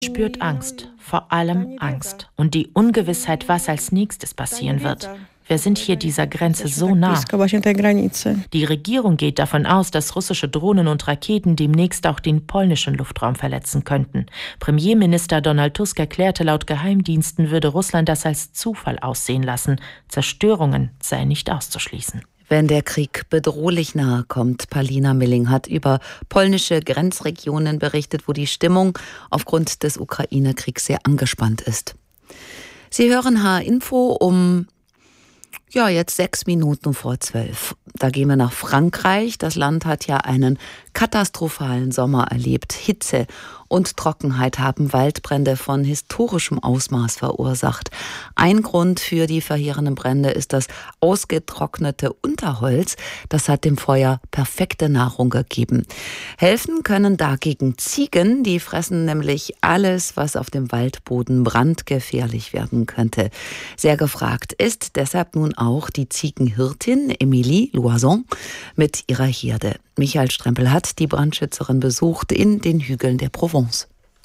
Spürt Angst, vor allem Angst und die Ungewissheit, was als nächstes passieren wird. Wir sind hier dieser Grenze so nah. Die Regierung geht davon aus, dass russische Drohnen und Raketen demnächst auch den polnischen Luftraum verletzen könnten. Premierminister Donald Tusk erklärte, laut Geheimdiensten würde Russland das als Zufall aussehen lassen. Zerstörungen seien nicht auszuschließen. Wenn der Krieg bedrohlich nahe kommt, Palina Milling hat über polnische Grenzregionen berichtet, wo die Stimmung aufgrund des Ukraine-Kriegs sehr angespannt ist. Sie hören H-Info um jetzt 6 Minuten vor 12. Da gehen wir nach Frankreich. Das Land hat ja einen katastrophalen Sommer erlebt. Hitze und Trockenheit haben Waldbrände von historischem Ausmaß verursacht. Ein Grund für die verheerenden Brände ist das ausgetrocknete Unterholz. Das hat dem Feuer perfekte Nahrung gegeben. Helfen können dagegen Ziegen. Die fressen nämlich alles, was auf dem Waldboden brandgefährlich werden könnte. Sehr gefragt ist deshalb nun auch die Ziegenhirtin Emilie Loison mit ihrer Herde. Michael Strempel hat die Brandschützerin besucht in den Hügeln der Provence.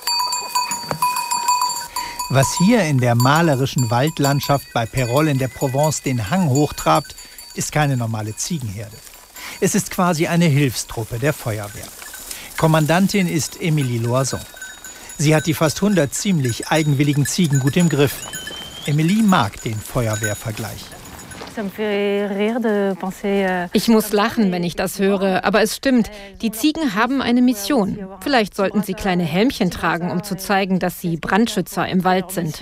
Was hier in der malerischen Waldlandschaft bei Pérols in der Provence den Hang hochtrabt, ist keine normale Ziegenherde. Es ist quasi eine Hilfstruppe der Feuerwehr. Kommandantin ist Emilie Loison. Sie hat die fast 100 ziemlich eigenwilligen Ziegen gut im Griff. Emilie mag den Feuerwehrvergleich. Ich muss lachen, wenn ich das höre, aber es stimmt, die Ziegen haben eine Mission. Vielleicht sollten sie kleine Helmchen tragen, um zu zeigen, dass sie Brandschützer im Wald sind.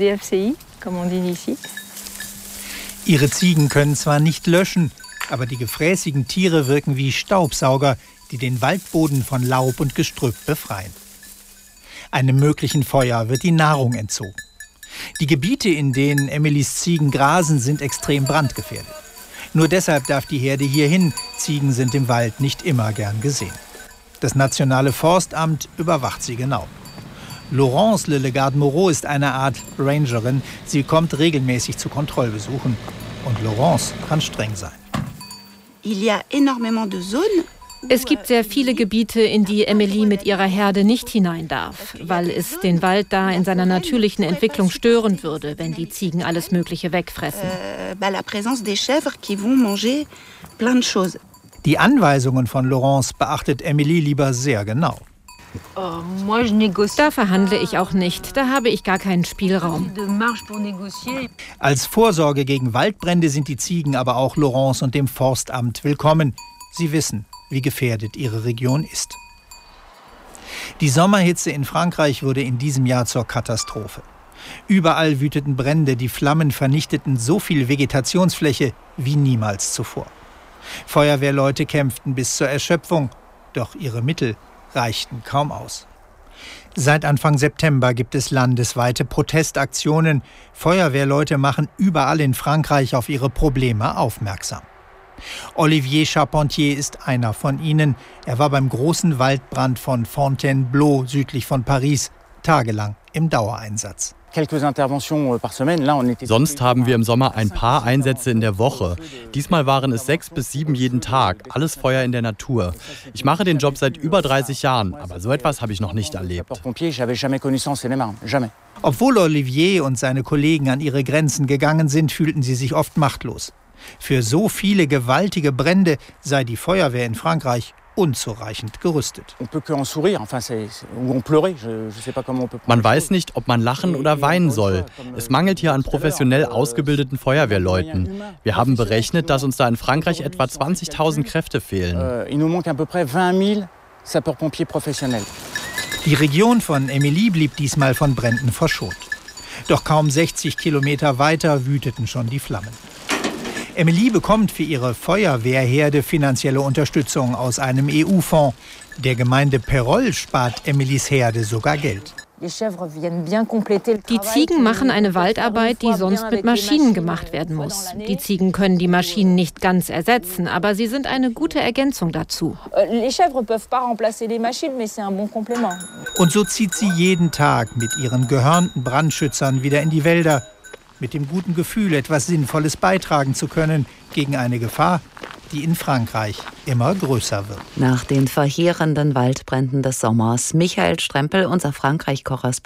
Ihre Ziegen können zwar nicht löschen, aber die gefräßigen Tiere wirken wie Staubsauger, die den Waldboden von Laub und Gestrüpp befreien. Einem möglichen Feuer wird die Nahrung entzogen. Die Gebiete, in denen Emilies Ziegen grasen, sind extrem brandgefährdet. Nur deshalb darf die Herde hierhin. Ziegen sind im Wald nicht immer gern gesehen. Das Nationale Forstamt überwacht sie genau. Laurence Lelegarde-Moreau ist eine Art Rangerin. Sie kommt regelmäßig zu Kontrollbesuchen. Und Laurence kann streng sein. Es gibt sehr viele Gebiete, in die Emilie mit ihrer Herde nicht hinein darf, weil es den Wald da in seiner natürlichen Entwicklung stören würde, wenn die Ziegen alles Mögliche wegfressen. Die Anweisungen von Laurence beachtet Emilie lieber sehr genau. Da verhandle ich auch nicht, da habe ich gar keinen Spielraum. Als Vorsorge gegen Waldbrände sind die Ziegen aber auch Laurence und dem Forstamt willkommen. Sie wissen, wie gefährdet ihre Region ist. Die Sommerhitze in Frankreich wurde in diesem Jahr zur Katastrophe. Überall wüteten Brände, die Flammen vernichteten so viel Vegetationsfläche wie niemals zuvor. Feuerwehrleute kämpften bis zur Erschöpfung, doch ihre Mittel reichten kaum aus. Seit Anfang September gibt es landesweite Protestaktionen. Feuerwehrleute machen überall in Frankreich auf ihre Probleme aufmerksam. Olivier Charpentier ist einer von ihnen. Er war beim großen Waldbrand von Fontainebleau südlich von Paris tagelang im Dauereinsatz. Sonst haben wir im Sommer ein paar Einsätze in der Woche. Diesmal waren es 6 bis 7 jeden Tag. Alles Feuer in der Natur. Ich mache den Job seit über 30 Jahren, aber so etwas habe ich noch nicht erlebt. Obwohl Olivier und seine Kollegen an ihre Grenzen gegangen sind, fühlten sie sich oft machtlos. Für so viele gewaltige Brände sei die Feuerwehr in Frankreich unzureichend gerüstet. Man weiß nicht, ob man lachen oder weinen soll. Es mangelt hier an professionell ausgebildeten Feuerwehrleuten. Wir haben berechnet, dass uns da in Frankreich etwa 20.000 Kräfte fehlen. Die Region von Emilie blieb diesmal von Bränden verschont. Doch kaum 60 Kilometer weiter wüteten schon die Flammen. Emilie bekommt für ihre Feuerwehrherde finanzielle Unterstützung aus einem EU-Fonds. Der Gemeinde Pérols spart Emilies Herde sogar Geld. Die Ziegen machen eine Waldarbeit, die sonst mit Maschinen gemacht werden muss. Die Ziegen können die Maschinen nicht ganz ersetzen, aber sie sind eine gute Ergänzung dazu. Und so zieht sie jeden Tag mit ihren gehörnten Brandschützern wieder in die Wälder, mit dem guten Gefühl, etwas Sinnvolles beitragen zu können gegen eine Gefahr, die in Frankreich immer größer wird. Nach den verheerenden Waldbränden des Sommers, Michael Strempel, unser Frankreich-Korrespondent.